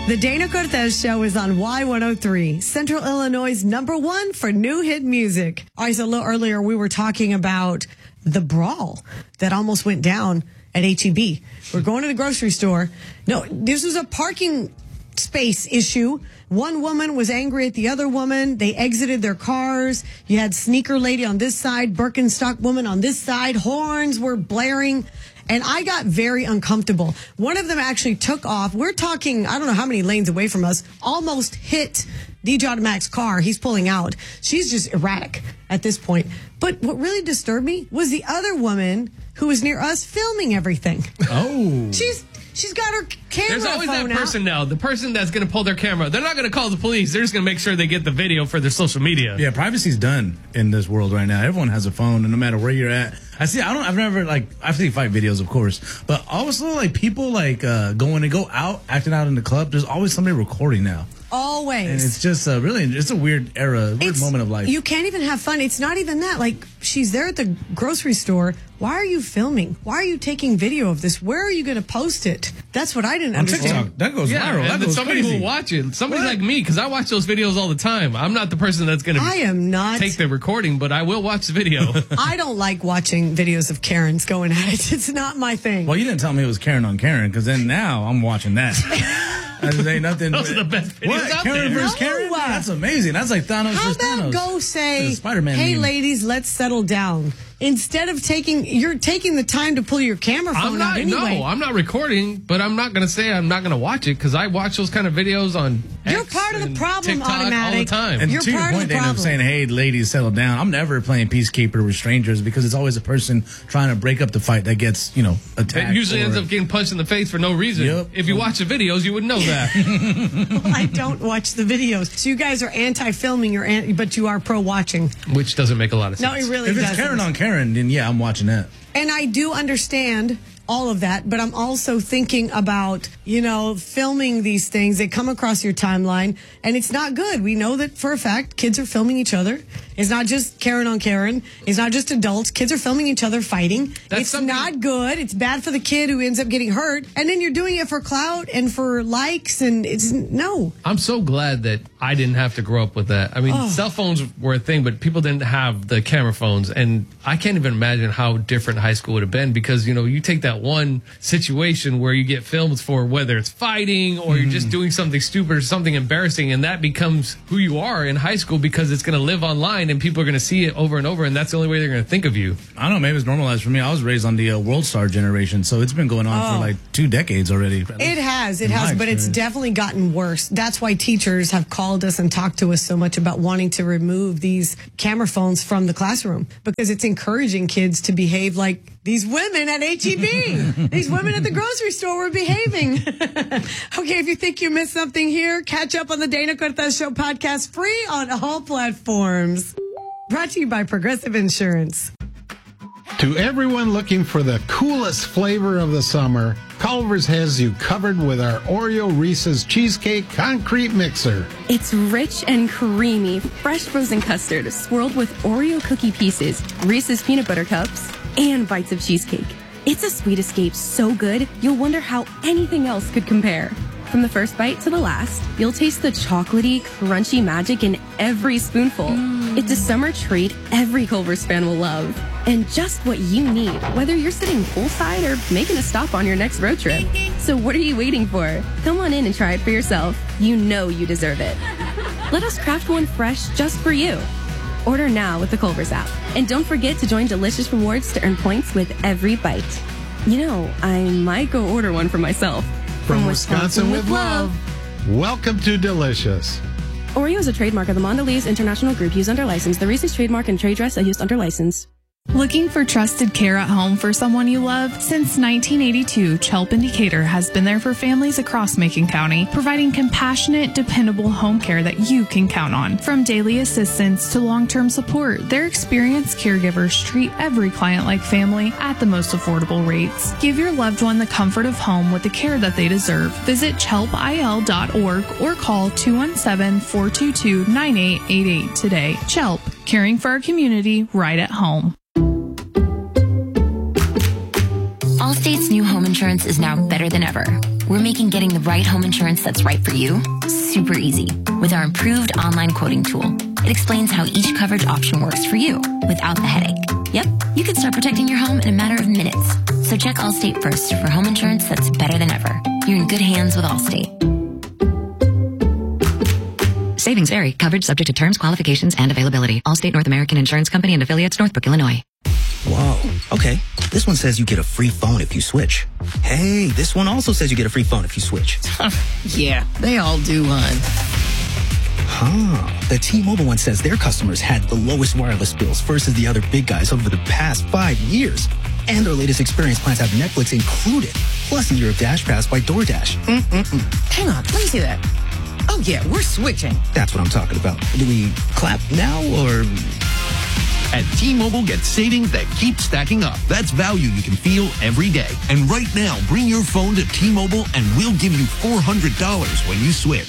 The Dana Cortez Show is on Y103, Central Illinois' #1 for new hit music. All right, so a little earlier we were talking about the brawl that almost went down at H-E-B. We're going to the grocery store. No, this was a parking space issue. One woman was angry at the other woman. They exited their cars. You had sneaker lady on this side, Birkenstock woman on this side. Horns were blaring. And I got very uncomfortable. One of them actually took off. We're talking, I don't know how many lanes away from us, almost hit DJ Automac's car. He's pulling out. She's just erratic at this point. But what really disturbed me was the other woman who was near us filming everything. Oh. She's got her camera There's always phone that person now, the person that's going to pull their camera. They're not going to call the police. They're just going to make sure they get the video for their social media. Yeah, privacy's done in this world right now. Everyone has a phone, and no matter where you're at. I've seen fight videos, of course, but also like people go out, acting out in the club. There's always somebody recording now. Always. And it's just it's a weird era, weird moment of life. You can't even have fun. It's not even that. Like, she's there at the grocery store. Why are you filming? Why are you taking video of this? Where are you going to post it? That's what I didn't understand. TikTok, that goes viral. That goes somebody crazy. will watch it. Somebody like me, because I watch those videos all the time. I'm not the person that's going to take the recording, but I will watch the video. I don't like watching videos of Karens going at it. It's not my thing. Well, you didn't tell me it was Karen on Karen, because then now I'm watching that. That ain't nothing. Those are the best videos out Karen there. versus Karen? That's amazing. That's like Thanos versus Thanos. How about go say, Spider-Man hey, meme. ladies, let's settle down. Instead of you're taking the time to pull your camera phone out anyway. No, I'm not recording, but I'm not going to say I'm not going to watch it because I watch those kind of videos on You're X part of the and problem, TikTok Automatic. all the time. And You're to your part of point, the they end up problem. saying, hey, ladies, settle down. I'm never playing Peacekeeper with strangers because it's always a person trying to break up the fight that gets, attacked. It usually ends up getting punched in the face for no reason. Yep. If you watch the videos, you would know that. Well, I don't watch the videos. So you guys are anti-filming, but you are pro-watching. Which doesn't make a lot of sense. No, it really If doesn't. it's Karen on Karen, then yeah, I'm watching that. And I do understand all of that, but I'm also thinking about, filming these things. They come across your timeline, and it's not good. We know that for a fact kids are filming each other. It's not just Karen on Karen. It's not just adults. Kids are filming each other fighting. It's not good. It's bad for the kid who ends up getting hurt. And then you're doing it for clout and for likes, and no. I'm so glad that I didn't have to grow up with that. I mean, cell phones were a thing, but people didn't have the camera phones. And I can't even imagine how different high school would have been because, you take that one situation where you get filmed for whether it's fighting or you're just doing something stupid or something embarrassing, and that becomes who you are in high school because it's going to live online and people are going to see it over and over, and that's the only way they're going to think of you. I don't know, maybe it's normalized for me. I was raised on the World Star generation, so it's been going on for like 2 decades already. It has, but it's definitely gotten worse. That's why teachers have called us and talked to us so much about wanting to remove these camera phones from the classroom because it's encouraging kids to behave like these women at H-E-B. These women at the grocery store were behaving. Okay, if you think you missed something here, catch up on the Dana Cortez Show podcast free on all platforms. Brought to you by Progressive Insurance. To everyone looking for the coolest flavor of the summer, Culver's has you covered with our Oreo Reese's Cheesecake Concrete Mixer. It's rich and creamy, fresh frozen custard swirled with Oreo cookie pieces, Reese's peanut butter cups, and bites of cheesecake. It's a sweet escape so good, you'll wonder how anything else could compare. From the first bite to the last, you'll taste the chocolatey, crunchy magic in every spoonful. It's a summer treat every Culver's fan will love. And just what you need, whether you're sitting poolside or making a stop on your next road trip. So what are you waiting for? Come on in and try it for yourself. You know you deserve it. Let us craft one fresh just for you. Order now with the Culver's app. And don't forget to join Delicious Rewards to earn points with every bite. I might go order one for myself. From Wisconsin with love. Welcome to Delicious. Oreo is a trademark of the Mondelez International Group used under license. The Reese's trademark and trade dress are used under license. Looking for trusted care at home for someone you love? Since 1982, Chelp in Decatur has been there for families across Macon County, providing compassionate, dependable home care that you can count on. From daily assistance to long-term support, their experienced caregivers treat every client like family at the most affordable rates. Give your loved one the comfort of home with the care that they deserve. Visit chelpil.org or call 217-422-9888 today. Chelp, caring for our community right at home. Allstate's new home insurance is now better than ever. we're making getting the right home insurance that's right for you super easy with our improved online quoting tool. It explains how each coverage option works for you without the headache. Yep, you can start protecting your home in a matter of minutes. So check Allstate first for home insurance that's better than ever. You're in good hands with Allstate. Savings vary. Coverage subject to terms, qualifications, and availability. Allstate North American Insurance Company and affiliates, Northbrook, Illinois. Whoa. Okay. This one says you get a free phone if you switch. Hey, this one also says you get a free phone if you switch. Yeah, they all do, hon. The T-Mobile one says their customers had the lowest wireless bills versus the other big guys over the past 5 years. And their latest experience plans have Netflix included, plus a year of Dash Pass by DoorDash. Hang on, let me see that. Oh, yeah, we're switching. That's what I'm talking about. Do we clap now or... At T-Mobile, get savings that keep stacking up. That's value you can feel every day. And right now, bring your phone to T-Mobile and we'll give you $400 when you switch.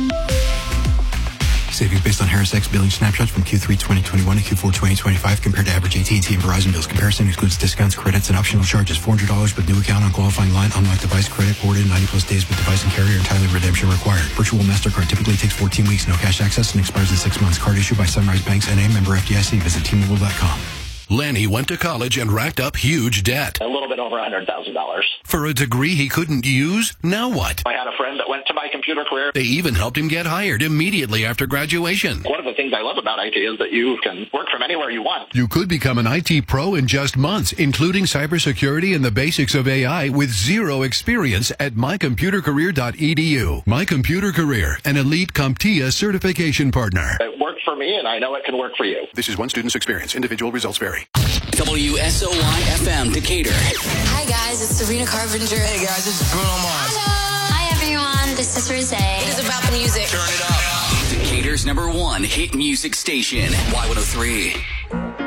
Savings based on Harris X billing snapshots from Q3 2021 to Q4 2025 compared to average AT&T and Verizon bills. Comparison excludes discounts, credits, and optional charges. $400 with new account on qualifying line. Unlock device credit forwarded 90 plus days with device and carrier. Entirely redemption required. Virtual MasterCard typically takes 14 weeks. No cash access and expires in 6 months. Card issued by Sunrise Banks N.A. member FDIC. Visit T-Mobile.com. Lanny went to college and racked up huge debt. A little bit over $100,000. For a degree he couldn't use? Now what? I had a friend that went to My Computer Career. They even helped him get hired immediately after graduation. One of the things I love about IT is that you can work from anywhere you want. You could become an IT pro in just months, including cybersecurity and the basics of AI with zero experience at mycomputercareer.edu. My Computer Career, an elite CompTIA certification partner. It worked for me, and I know it can work for you. This is one student's experience. Individual results vary. WSOY-FM Decatur. Hi guys, it's Sabrina Carpenter. Hey guys, it's Bruno Mars. Hi everyone, this is Rosé. It is about the music. Turn it up. Decatur's #1 hit music station, Y103.